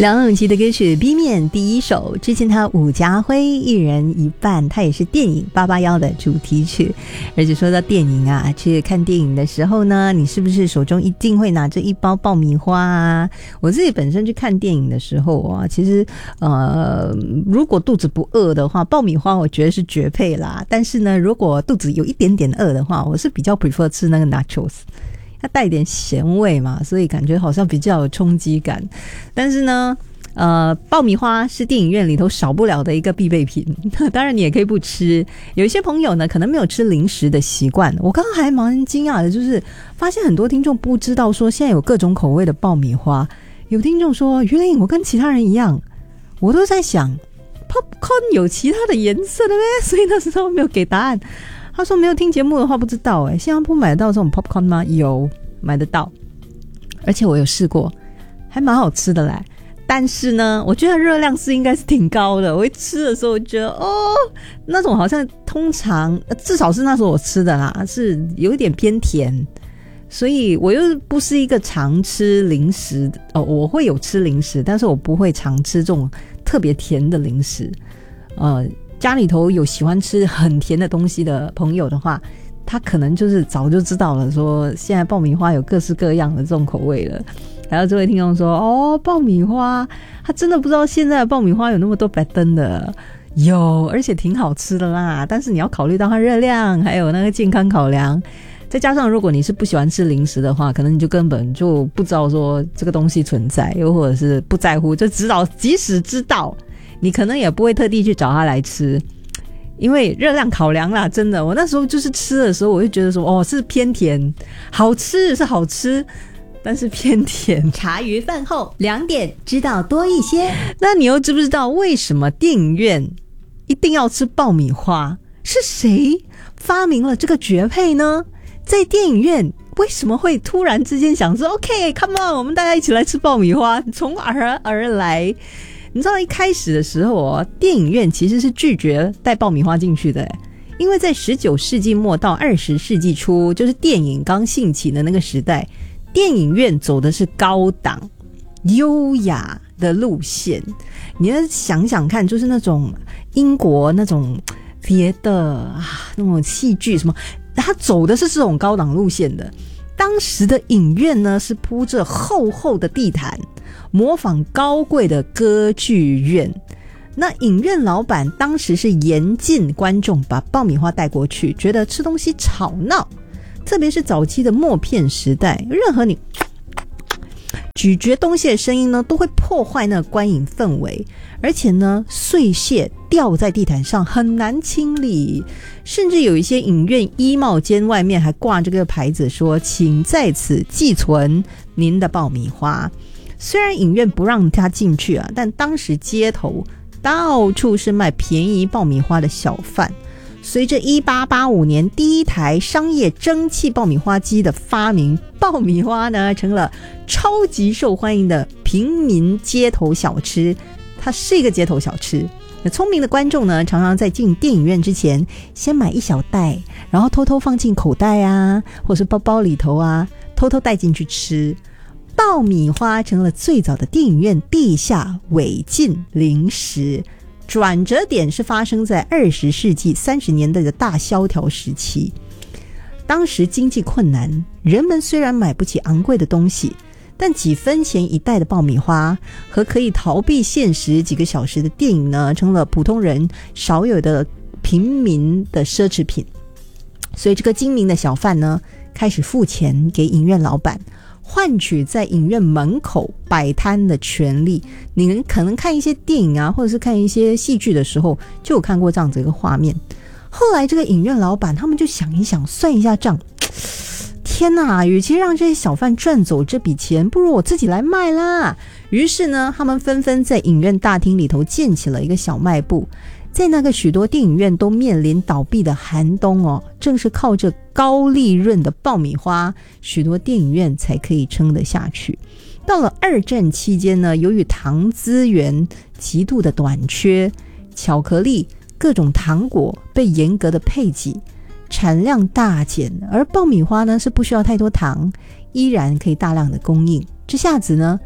梁咏琪的歌曲 B 面第一首，之前他伍家辉一人一半，他也是电影881的主题曲。而且说到电影啊，去看电影的时候呢，你是不是手中一定会拿着一包爆米花啊？我自己本身去看电影的时候啊，其实如果肚子不饿的话，爆米花我觉得是绝配啦。但是呢，如果肚子有一点点饿的话，我是比较 prefer 吃那个 nachos，它带一点咸味嘛，所以感觉好像比较有冲击感。但是呢爆米花是电影院里头少不了的一个必备品，当然你也可以不吃。有一些朋友呢可能没有吃零食的习惯，我刚刚还蛮惊讶的，就是发现很多听众不知道说现在有各种口味的爆米花。有听众说于玲，我跟其他人一样，我都在想 popcorn 有其他的颜色的咩，所以那时候没有给答案。他说没有听节目的话不知道耶，现在不买得到这种 popcorn 吗？有，买得到，而且我有试过，还蛮好吃的嘞。但是呢，我觉得热量是应该是挺高的。我一吃的时候，我觉得那种好像通常至少是那时候我吃的啦，是有一点偏甜，所以我又不是一个常吃零食我会有吃零食，但是我不会常吃这种特别甜的零食。家里头有喜欢吃很甜的东西的朋友的话，他可能就是早就知道了说现在爆米花有各式各样的这种口味了。还有这位听众说爆米花，他真的不知道现在的爆米花有那么多白灯的。有，而且挺好吃的啦，但是你要考虑到它热量还有那个健康考量，再加上如果你是不喜欢吃零食的话，可能你就根本就不知道说这个东西存在，又或者是不在乎，就即使知道你可能也不会特地去找他来吃，因为热量考量啦。真的，我那时候就是吃的时候我就觉得说是偏甜，好吃是好吃，但是偏甜。 茶余饭后2点知道多一些。 那你又知不知道为什么电影院一定要吃爆米花？是谁发明了这个绝配呢？在电影院为什么会突然之间想说 OK come on 我们大家一起来吃爆米花，从而来？你知道一开始的时候电影院其实是拒绝带爆米花进去的，因为在19世纪末到20世纪初，就是电影刚兴起的那个时代，电影院走的是高档优雅的路线。你要想想看，就是那种英国那种别的那种戏剧什么，它走的是这种高档路线的。当时的影院呢是铺着厚厚的地毯，模仿高贵的歌剧院。那影院老板当时是严禁观众把爆米花带过去，觉得吃东西吵闹，特别是早期的默片时代，任何你咀嚼东西的声音呢都会破坏那个观影氛围，而且呢碎屑掉在地毯上很难清理，甚至有一些影院衣帽间外面还挂这个牌子说请在此寄存您的爆米花。虽然影院不让他进去但当时街头到处是卖便宜爆米花的小贩。随着1885年第一台商业蒸汽爆米花机的发明，爆米花呢成了超级受欢迎的平民街头小吃。它是一个街头小吃。那聪明的观众呢，常常在进电影院之前先买一小袋，然后偷偷放进口袋或是包包里头偷偷带进去吃。爆米花成了最早的电影院地下违禁零食。转折点是发生在20世纪30年代的大萧条时期。当时经济困难，人们虽然买不起昂贵的东西，但几分钱一袋的爆米花和可以逃避现实几个小时的电影呢，成了普通人少有的平民的奢侈品。所以这个精明的小贩呢，开始付钱给影院老板，换取在影院门口摆摊的权利。你可能看一些电影或者是看一些戏剧的时候就有看过这样子一个画面。后来这个影院老板他们就想一想，算一下账，天哪，与其让这些小贩赚走这笔钱，不如我自己来卖啦。于是呢，他们纷纷在影院大厅里头建起了一个小卖部。在那个许多电影院都面临倒闭的寒冬正是靠着高利润的爆米花，许多电影院才可以撑得下去。到了2战期间呢，由于糖资源极度的短缺，巧克力、各种糖果被严格的配给，产量大减，而爆米花呢是不需要太多糖，依然可以大量的供应。这下子呢，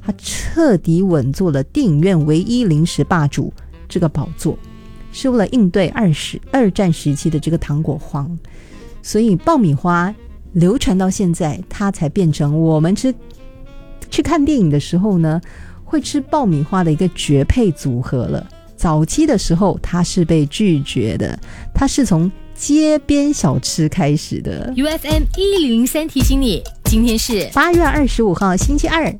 他彻底稳坐了电影院唯一零食霸主这个宝座，是为了应对二战时期的这个糖果荒，所以爆米花流传到现在，它才变成我们去看电影的时候呢会吃爆米花的一个绝配组合了。早期的时候它是被拒绝的，它是从街边小吃开始的。 UFM 1003提醒你，今天是 8月25号星期二，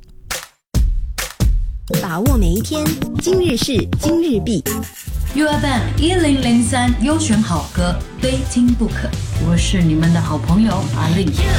把握每一天，今日事今日毕。 UFM 1003优选好歌，非听不可。我是你们的好朋友阿令。